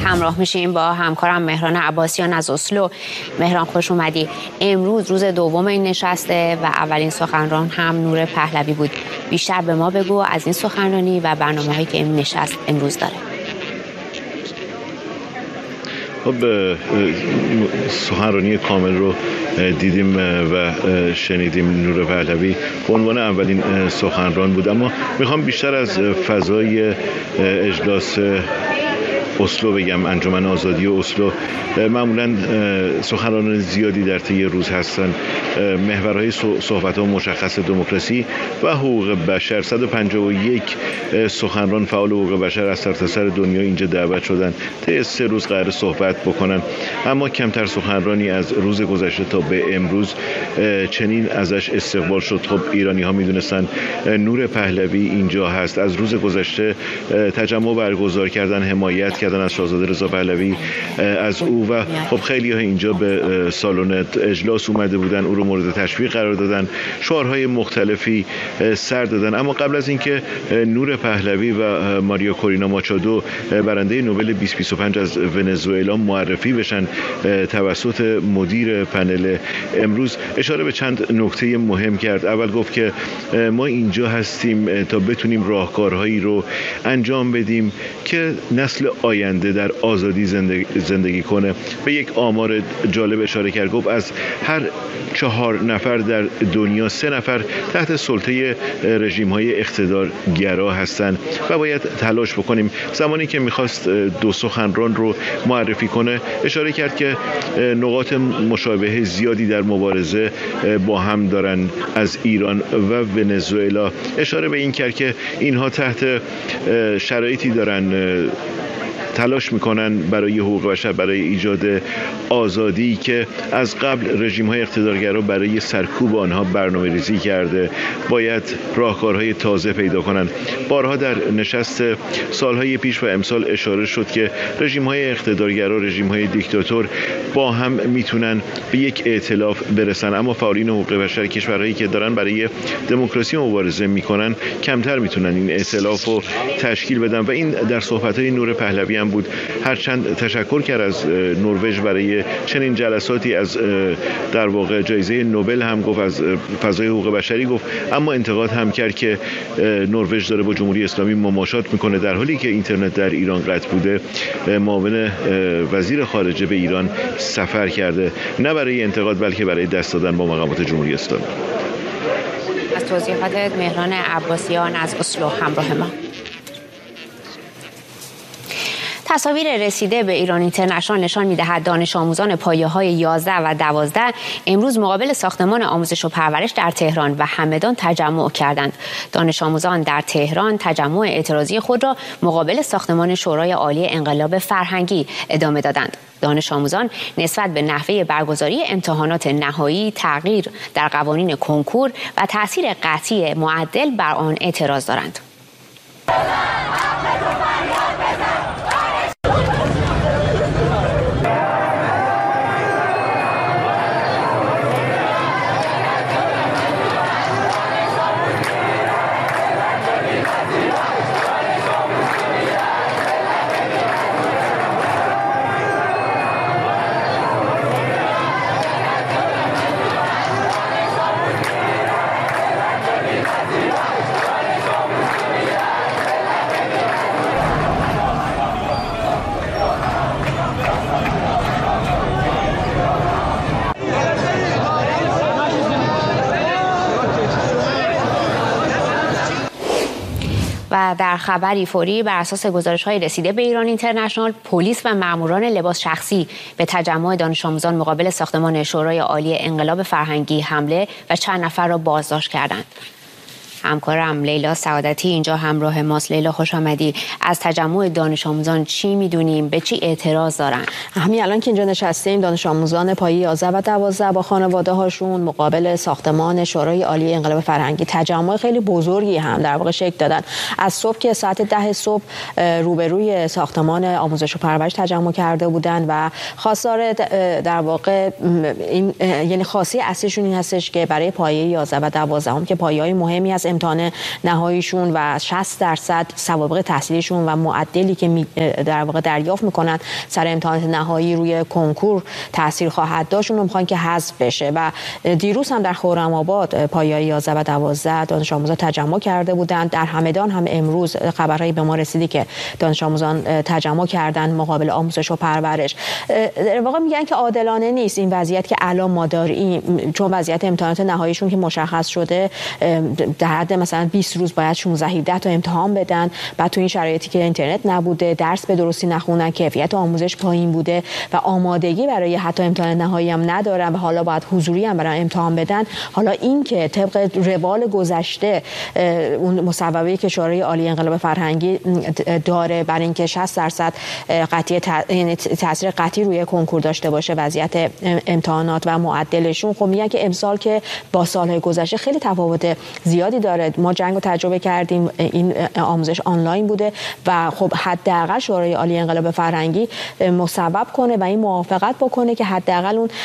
همراه میشیم با همکارم مهران عباسیان از اسلو. مهران خوش اومدی. امروز روز دوم این نشسته و اولین سخنران هم نور پهلوی بود. بیشتر به ما بگو از این سخنرانی و برنامه‌هایی که این نشست امروز داره. خب سخنرانی کامل رو دیدیم و شنیدیم. نور پهلوی به عنوان اولین سخنران بود، اما میخوام بیشتر از فضای اجلاس اسلو بگم. انجمن آزادی اسلو معمولا سخنرانان زیادی در طی روز هستن. محورهای صحبت‌ها مشخص: دموکراسی و حقوق بشر. 151 سخنران فعال حقوق بشر از سرتاسر دنیا اینجا دعوت شدن. طی 3 روز قرار صحبت بکنن، اما کمتر سخنرانی از روز گذشته تا به امروز چنین ازش استقبال شد. خب ایرانی‌ها می‌دونستن نور پهلوی اینجا هست. از روز گذشته تجمع برگزار کردن، حمایت کردن از شاهزاده رضا پهلوی، از او، و خب خیلی‌ها اینجا به سالن اجلاس اومده بودن، او رو مورد تشویق قرار دادن، شعارهای مختلفی سر دادن. اما قبل از اینکه نور پهلوی و ماریا کورینا ماچادو برنده نوبل 2025 از ونزوئلا معرفی بشن توسط مدیر پنل امروز، اشاره به چند نکته مهم کرد. اول گفت که ما اینجا هستیم تا بتونیم راهکارهایی رو انجام بدیم که نسل آینده در آزادی زندگی کنه. به یک آمار جالب اشاره کرد. گفت از هر 4 نفر در دنیا 3 نفر تحت سلطه رژیم‌های اقتدارگرا هستند و باید تلاش بکنیم. زمانی که می‌خواست 2 سخنران رو معرفی کنه، اشاره کرد که نقاط مشابه زیادی در مبارزه با هم دارن از ایران و ونزوئلا. اشاره به این کرد که اینها تحت شرایطی دارن تلاش میکنن برای حقوق بشر، برای ایجاد آزادی که از قبل رژیم‌های اقتدارگرا برای سرکوب آنها برنامه‌ریزی کرده. باید راهکارهای تازه پیدا کنن. بارها در نشست سالهای پیش و امسال اشاره شد که رژیم‌های اقتدارگرا، رژیم‌های دیکتاتور با هم میتونن به یک ائتلاف برسن، اما فعالین حقوق بشر، کشورهایی که دارن برای دموکراسی مبارزه میکنن، کمتر میتونن این ائتلاف رو تشکیل بدن. و این در صحبت‌های نور پهلوی هم بود. هرچند تشکر کرد از نروژ برای چنین جلساتی، از در واقع جایزه نوبل هم گفت، از فضای حقوق بشری گفت، اما انتقاد هم کرد که نروژ داره با جمهوری اسلامی مماشات میکنه در حالی که اینترنت در ایران قطع بوده. معاون وزیر خارجه به ایران سفر کرده، نه برای انتقاد بلکه برای دست دادن با مقامات جمهوری اسلامی. از توضیحات مهران عباسیان از اسلو همراه ما. تصاویر رسیده به ایران اینترنشنال نشان می‌دهد دانش آموزان پایه‌های 11 و 12 امروز مقابل ساختمان آموزش و پرورش در تهران و همدان تجمع کردند. دانش آموزان در تهران تجمع اعتراضی خود را مقابل ساختمان شورای عالی انقلاب فرهنگی ادامه دادند. دانش آموزان نسبت به نحوه برگزاری امتحانات نهایی، تغییر در قوانین کنکور و تأثیر قطعی معدل بر آن اعتراض دارند. و در خبری فوری بر اساس گزارش‌های رسیده به ایران اینترنشنال، پلیس و ماموران لباس شخصی به تجمع دانش آموزان مقابل ساختمان شورای عالی انقلاب فرهنگی حمله و چند نفر را بازداشت کردند. همکارم لیلا سعادتی اینجا همراه ماست. لیلا خوش آمدی. از تجمع دانش آموزان چی میدونیم؟ به چی اعتراض دارن؟ همین الان که اینجا نشستیم، دانش آموزان پایه 11 و 12 با خانواده هاشون مقابل ساختمان شورای عالی انقلاب فرهنگی تجمع خیلی بزرگی هم در واقع شکل دادن. از صبح که ساعت 10 صبح روبروی ساختمان آموزش و پرورش تجمع کرده بودن و خواستار در واقع این یعنی خاصیت اصلیشون این هستش که برای پایه 11 و 12 هم که پایه‌های مهمی از امتحان نهاییشون و 60% سوابق تحصیلیشون و معدلی که در واقع دریافت میکنن سر امتحانات نهایی روی کنکور تاثیر خواهد داشت، اون رو میخوان که حذف بشه. و دیروز هم در خرم‌آباد پایه‌های 11 و 12 دانش آموزان تجمع کرده بودند. در همدان هم امروز خبرهایی به ما رسیدی که دانش آموزان تجمع کردن مقابل آموزش و پرورش. در واقع میگن که عادلانه نیست این وضعیت که الان ما داریم، چون وضعیت امتحانات نهاییشون که مشخص شده در حد مثلا 20 روز باید 16-17 تا امتحان بدن. بعد تو این شرایطی که اینترنت نبوده، درس به درستی نخونن، کیفیت آموزش پایین بوده و آمادگی برای حتی امتحان نهایی هم ندارن و حالا باید حضوری هم برای امتحان بدن. حالا این که طبق روال گذشته اون مصوبه‌ای که شورای عالی انقلاب فرهنگی داره برای اینکه 60% قطعی تاثیر قطعی روی کنکور داشته باشه وضعیت امتحانات و معدلشون، خب میگن که امسال که با سالهای گذشته خیلی تفاوت زیادی داره. ما جنگ رو تجربه کردیم، این آموزش آنلاین بوده و خب حداقل شورای عالی انقلاب فرهنگی مصوب کنه و این موافقت بکنه که حداقل اون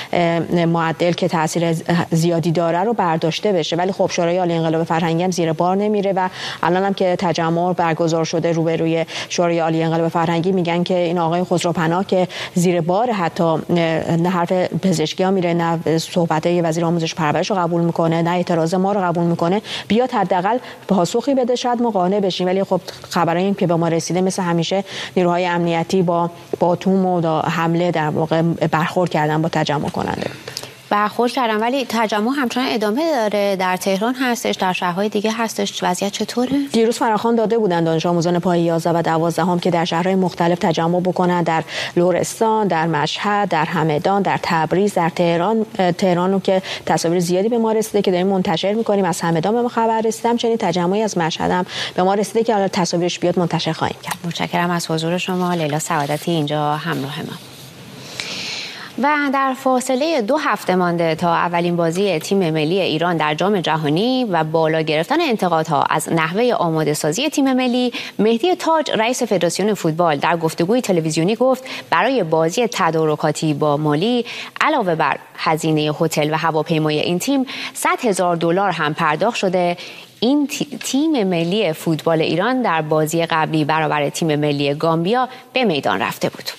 معدل که تاثیر زیادی داره رو برداشته بشه. ولی خب شورای عالی انقلاب فرهنگی هم زیر بار نمیره و الان هم که تجمع برگزار شده روبروی شورای عالی انقلاب فرهنگی میگن که این آقای خسروپناه که زیر بار حتی نه حرف پزشکی ها میره، نه صحبتای وزیر آموزش و پرورش رو قبول میکنه، نه اعتراض ما رو قبول میکنه، بیاد حداقل پاسخی بده، شاید ما قانع بشیم. ولی خب خبرایی که به ما رسیده مثل همیشه نیروهای امنیتی با باتوم و حمله در واقع برخورد کردن با تجمع کننده. برخورد کردن، ولی تجمع همچنان ادامه داره. در تهران هستش، در شهرهای دیگه هستش، وضعیت چطوره؟ دیروز فراخوان داده بودن دانش آموزان پایه 11 و 12 هم که در شهرهای مختلف تجمع بکنن، در لرستان، در مشهد، در همدان، در تبریز، در تهران رو که تصاویر زیادی به ما رسیده که داریم منتشر می‌کنیم. از همدان به ما خبر رسیدم، چنین تجمعی از مشهد هم به ما رسیده که حالا تصاویرش بیاد منتشر خواهیم کرد. متشکرم از حضور شما لیلا سعادتی اینجا همراه ما. و در فاصله 2 هفته مانده تا اولین بازی تیم ملی ایران در جام جهانی و بالا گرفتن انتقادها از نحوه آماده سازی تیم ملی، مهدی تاج رئیس فدراسیون فوتبال در گفتگوی تلویزیونی گفت برای بازی تدارکاتی با مالی علاوه بر هزینه هتل و هواپیمای این تیم $100,000 هم پرداخت شده. این تیم ملی فوتبال ایران در بازی قبلی برابر تیم ملی گامبیا به میدان رفته بود.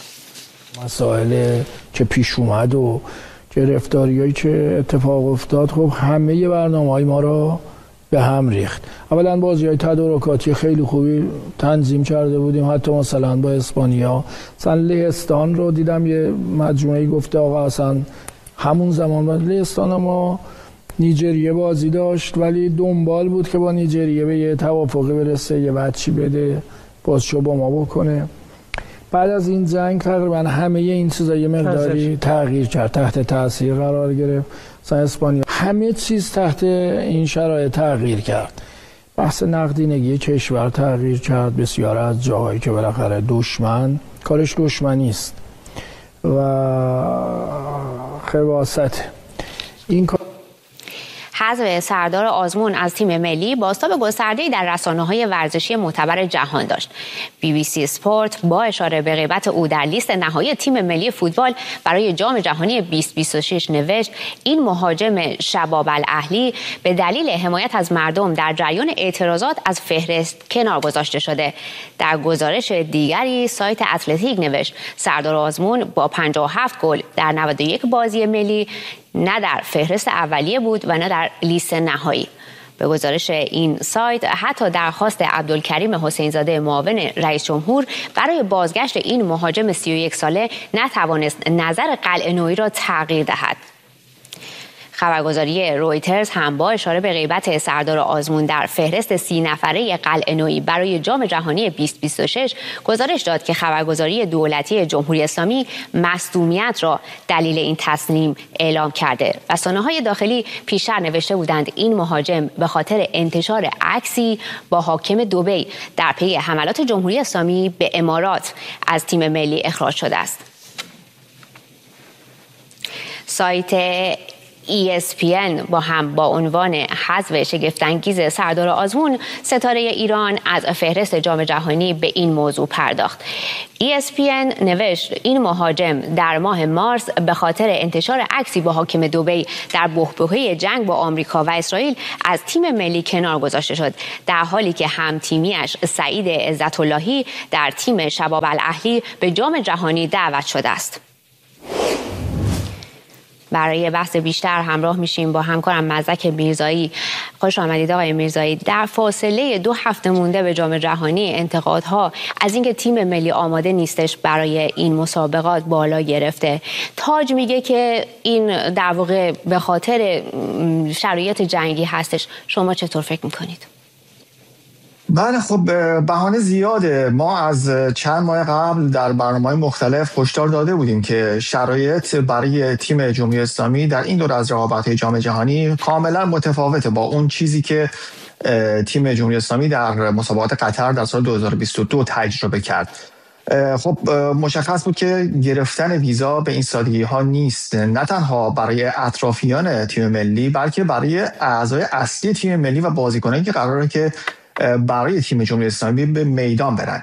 مسائل که پیش اومد و گرفتاریایی که اتفاق افتاد، خب همه برنامه‌های ما رو به هم ریخت. اولا بازی‌های تدارکاتی خیلی خوبی تنظیم کرده بودیم، حتی مثلا با اسپانیا. مثلا لهستان رو دیدم یه مجموعه‌ای گفته آقا اصلا همون زمان بعد لهستان ما نیجریه بازی داشت ولی دنبال بود که با نیجریه به یه توافقی برسه، یه بچی بده بازشو با ما بکنه. بعد از این جنگ تقریبا همه این چیزا یه مقداری تغییر کرد، تحت تاثیر قرار گرفت. مثلا اسپانیا همه چیز تحت این شرایط تغییر کرد. بحث نقدینگی کشور تغییر کرد، بسیار از جاهایی که بالاخره دشمن کارش دشمنی است و خواست این کار. حذف سردار آزمون از تیم ملی بازتاب گسترده‌ای در رسانه‌های ورزشی معتبر جهان داشت. BBC اسپورت با اشاره به غیبت او در لیست نهایی تیم ملی فوتبال برای جام جهانی 2026 نوشت این مهاجم شباب الاهلی به دلیل حمایت از مردم در جریان اعتراضات از فهرست کنار گذاشته شده. در گزارش دیگری سایت اتلتیک نوشت سردار آزمون با 57 گل در 91 بازی ملی نه در فهرست اولیه بود و نه در لیست نهایی. به گزارش این سایت حتی درخواست عبدالکریم حسینزاده معاون رئیس جمهور برای بازگشت این مهاجم 31 ساله نتوانست نظر قلعه‌نویی را تغییر دهد. خبرگزاری رویترز هم با اشاره به غیبت سردار آزمون در فهرست 30 نفره قلعه‌نویی برای جام جهانی 2026 گزارش داد که خبرگزاری دولتی جمهوری اسلامی مصدومیت را دلیل این تصمیم اعلام کرده. رسانه‌های داخلی پیشتر نوشته بودند این مهاجم به خاطر انتشار عکسی با حاکم دبی در پی حملات جمهوری اسلامی به امارات از تیم ملی اخراج شده است. سایت ESPN با عنوان حذف شگفت‌انگیز سردار آزمون، ستاره ایران از فهرست جام جهانی به این موضوع پرداخت. ESPN نوشت این مهاجم در ماه مارس به خاطر انتشار عکسی با حاکم دبی در بحبوحه جنگ با آمریکا و اسرائیل از تیم ملی کنار گذاشته شد، در حالی که هم تیمیش سعید عزت‌اللهی در تیم شباب الاهلی به جام جهانی دعوت شده است. برای بحث بیشتر همراه میشیم با همکارم مزدک میرزایی. خوش آمدید آقای میرزایی. در فاصله 2 هفته مونده به جام جهانی، انتقادها از اینکه تیم ملی آماده نیستش برای این مسابقات بالا گرفته. تاج میگه که این در واقع به خاطر شرایط جنگی هستش. شما چطور فکر میکنید؟ بله، خب بهانه زیاده. ما از چند ماه قبل در برنامه‌های مختلف هشدار داده بودیم که شرایط برای تیم جمهوری اسلامی در این دوره از رقابت‌های جام جهانی کاملا متفاوته با اون چیزی که تیم جمهوری اسلامی در مسابقات قطر در سال 2022 تجربه کرد. خب مشخص بود که گرفتن ویزا به این سادگی ها نیست، نه تنها برای اطرافیان تیم ملی بلکه برای اعضای اصلی تیم ملی و بازیکنانی که قراره که برای تیم جمهوری اسلامی به میدان برن.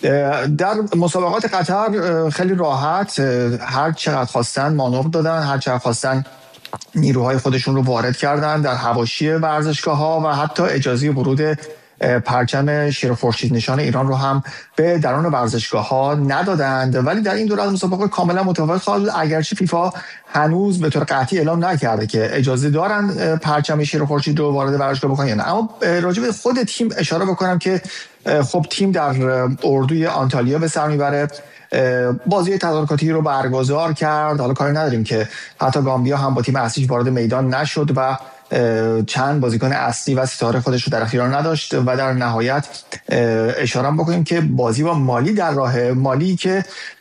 در مسابقات قطر خیلی راحت هر چقدر خواستن مانور دادن، هر چقدر خواستن نیروهای خودشون رو وارد کردن در حواشی ورزشگاه‌ها و حتی اجازه ورود پرچم شیر خورشید نشان ایران رو هم به درون ورزشگاه‌ها ندادند. ولی در این دوره از مسابقه کاملا متفاوت خواهد، اگرچه فیفا هنوز به طور قطعی اعلام نکرده که اجازه دارن پرچم شیر خورشید رو وارد ورزشگاه بکنن یا نه. اما راجع به خود تیم اشاره بکنم که خب تیم در اردوی آنتالیا به سر میبره، بازی تدارکاتی رو برگزار کرد. حالا کاری نداریم که حتی گامبیا هم با تیم اصلیش وارد میدان نشد و چند بازیکن اصلی و ستاره خودش رو در اختیار نداشت و در نهایت اشاره بکنیم که بازی با مالی در راه، مالی که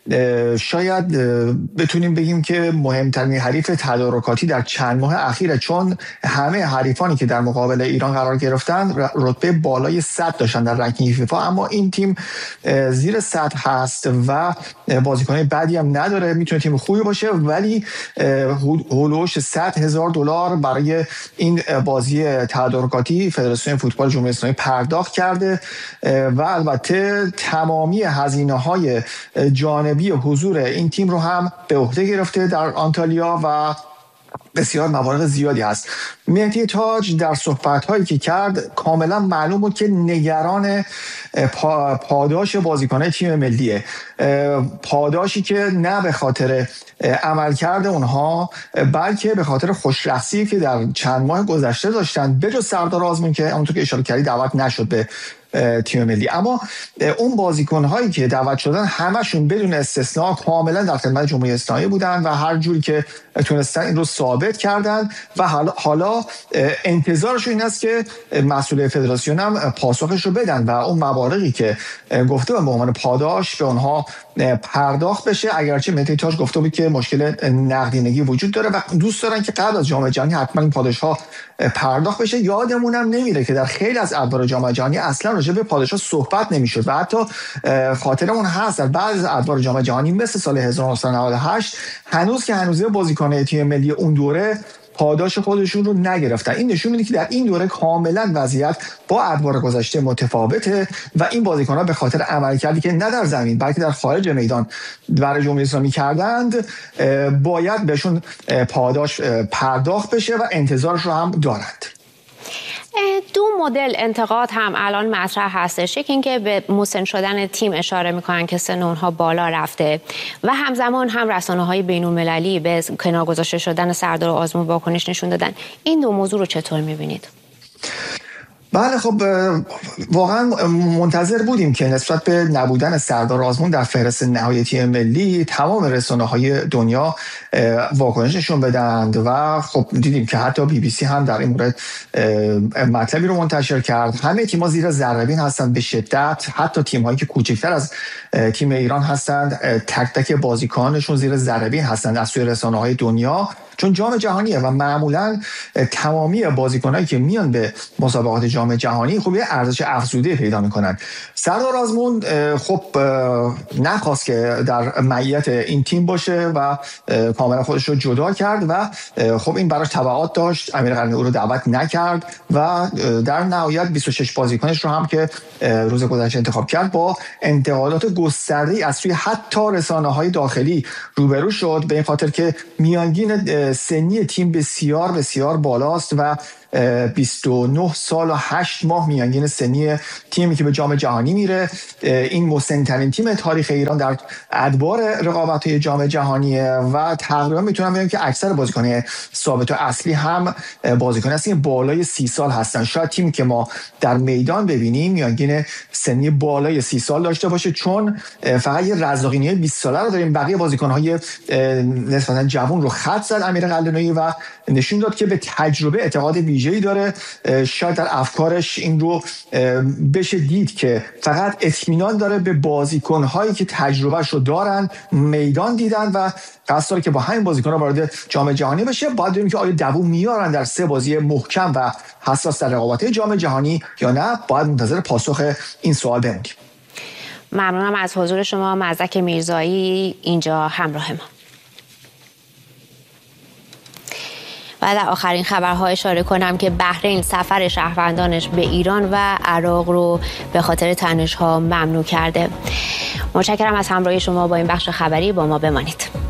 شاید بتونیم بگیم که مهمترین حریف تدارکاتی در چند ماه اخیره، چون همه حریفانی که در مقابل ایران قرار گرفتن رتبه بالای 100 داشتن در رنکینگ فیفا، اما این تیم زیر 100 هست و بازیکنای بدی هم نداره، میتونه تیم خوبی باشه، ولی هولوش $100,000 برای این بازی تدارکاتی فدراسیون فوتبال جمهوری اسلامی پرداخت کرده و البته تمامی هزینه‌های جانبی حضور این تیم رو هم به عهده گرفته در آنتالیا و بسیار مبالغ زیادی هست. مهدی تاج در صحبت‌هایی که کرد کاملا معلوم بود که نگران پاداش بازیکنان تیم ملیه، پاداشی که نه به خاطر عملکرد اونها بلکه به خاطر خوش‌رخصی که در چند ماه گذشته داشتن، بجز سردار آزمون که همونطور که اشاره کردی دعوت نشد به تیم ملی. اما اون بازیکن‌هایی که دعوت شدن همشون بدون استثنا کاملا در خدمت جمهوری اسلامی بودن و هر جوری که تونستن این رو ثابت کردن و حالا انتظارشون این است که مسئول فدراسیون هم پاسخش رو بدن و اون مبالغی که گفته به عنوان پاداش به اونها پرداخت بشه. اگرچه مهدی تاج گفته بود که مشکل نقدینگی وجود داره و دوست دارن که قبل از جام جهانی حتما این پاداش‌ها پرداخت بشه. یادمونم نمیره که در خیلی از ادوار جام جهانی اصلا راجع به پاداش‌ها صحبت نمیشد و حتی خاطرمون هست در بعضی از ادوار جام جهانی مثل سال 1998 هنوز که هنوزه بازیکنان تیم ملی اون دوره پاداش خودشون رو نگرفتن. این نشون میده که در این دوره کاملا وضعیت با ادوار گذشته متفاوته و این بازیکن‌ها به خاطر عملکردی که نه در زمین بلکه در خارج میدان برای جمهوری اسلامی کردند باید بهشون پاداش پرداخت بشه و انتظارش رو هم دارند. دو مدل انتقاد هم الان مطرح هستش. یکی اینکه به مسن شدن تیم اشاره میکنن که سن اونها بالا رفته و همزمان هم رسانه‌های بین‌المللی به کنار گذاشته شدن سردار آزمون واکنش نشون دادن. این دو موضوع رو چطور میبینید؟ بله، خب واقعا منتظر بودیم که نسبت به نبودن سردار آزمون در فهرست نهایی تیم ملی تمام رسانه‌های دنیا واکنش نشون بدند و خب دیدیم که حتی BBC هم در این مورد مطلبی رو منتشر کرد. همه تیم‌ها زیر ذره‌بین هستند به شدت، حتی تیم‌هایی که کوچکتر از تیم ایران هستند تک تک بازیکنانشون زیر ذره‌بین هستند از سوی رسانه‌های دنیا، چون جام جهانیه و معمولا تمامی بازیکنایی که میان به مسابقات جام جام جهانی خب یه ارزش افزوده پیدا میکنن. سردار آزمون خب نخواست که در معیت این تیم باشه و کاملا خودش رو جدا کرد و خب این براش تبعات داشت. امیر قلعه‌نویی او رو دعوت نکرد و در نهایت 26 بازیکنش رو هم که روز گذشته انتخاب کرد با انتقادات گسترده‌ای از سوی حتی رسانه‌های داخلی روبرو شد، به این خاطر که میانگین سنی تیم بسیار بسیار بالاست و 29 سال و 8 ماه میانگین سنی تیمی که به جام جهانی میره. این مسن‌ترین تیم تاریخ ایران در ادوار رقابت‌های جام جهانیه و تقریبا میتونم بگم که اکثر بازیکن‌های ثابت و اصلی هم بازیکن هستن که بالای 30 سال هستن. شاید تیمی که ما در میدان ببینیم میانگین سنی بالای 30 سال داشته باشه، چون فقط یه رزاقینی 20 ساله رو داریم. بقیه بازیکن‌های نسبتاً جوان رو خط زد امیر قلعه‌نویی و نشون داد که به تجربه اعتقاد ویژه‌ای داره. شاید در افکارش این رو بشه دید که فقط اطمینان داره به بازیکن‌هایی که تجربهش رو دارن، میدان دیدن و قصد داره که با همین بازیکن‌ها وارد جام جهانی بشه. باید ببینیم که آیا دووم میارن در 3 بازی محکم و حساس در رقابت‌های جام جهانی یا نه. باید منتظر پاسخ این سوال بمونیم. ممنونم از حضور شما مزدک میرزایی اینجا همراه ما. و در آخرین خبرها اشاره کنم که بحرین سفر شهروندانش به ایران و عراق رو به خاطر تنش‌ها ممنوع کرده. متشکرم از همراهی شما با این بخش خبری. با ما بمانید.